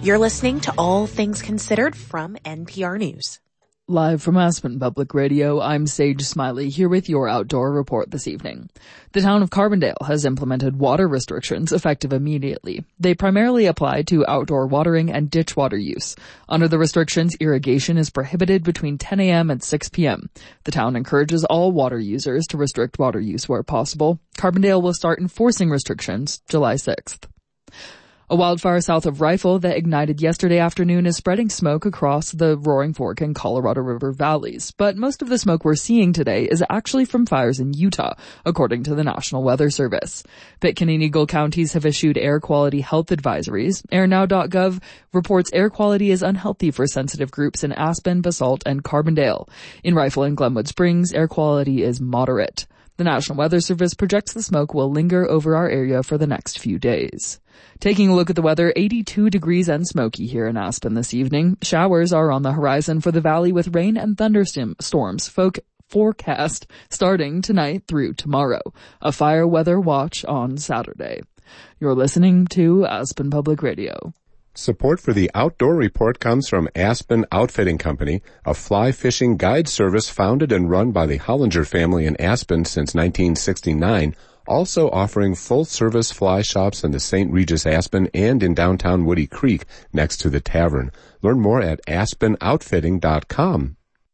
You're listening to All Things Considered from NPR News. Live from Aspen Public Radio, I'm Sage Smiley here with your outdoor report this evening. The town of Carbondale has implemented water restrictions effective immediately. They primarily apply to outdoor watering and ditch water use. Under the restrictions, irrigation is prohibited between 10 a.m. and 6 p.m. The town encourages all water users to restrict water use where possible. Carbondale will start enforcing restrictions July 6th. A wildfire south of Rifle that ignited yesterday afternoon is spreading smoke across the Roaring Fork and Colorado River valleys, but most of the smoke we're seeing today is actually from fires in Utah, according to the National Weather Service. Pitkin and Eagle counties have issued air quality health advisories. AirNow.gov reports air quality is unhealthy for sensitive groups in Aspen, Basalt, and Carbondale. In Rifle and Glenwood Springs, air quality is moderate. The National Weather Service projects the smoke will linger over our area for the next few days. Taking a look at the weather, 82 degrees and smoky here in Aspen this evening. Showers are on the horizon for the valley with rain and thunderstorms forecast starting tonight through tomorrow. A fire weather watch on Saturday. You're listening to Aspen Public Radio. Support for the Outdoor Report comes from Aspen Outfitting Company, a fly fishing guide service founded and run by the Hollinger family in Aspen since 1969, also offering full-service fly shops in the St. Regis Aspen and in downtown Woody Creek next to the tavern. Learn more at aspenoutfitting.com.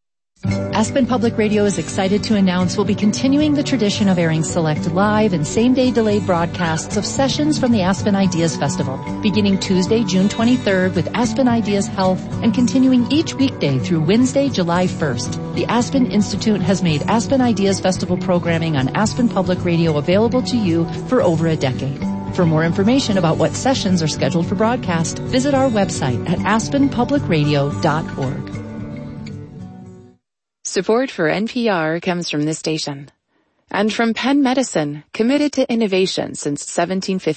Aspen Public Radio is excited to announce we'll be continuing the tradition of airing select live and same-day delayed broadcasts of sessions from the Aspen Ideas Festival, beginning Tuesday, June 23rd with Aspen Ideas Health and continuing each weekday through Wednesday, July 1st. The Aspen Institute has made Aspen Ideas Festival programming on Aspen Public Radio available to you for over a decade. For more information about what sessions are scheduled for broadcast, visit our website at aspenpublicradio.org. Support for NPR comes from this station and from Penn Medicine, committed to innovation since 1750.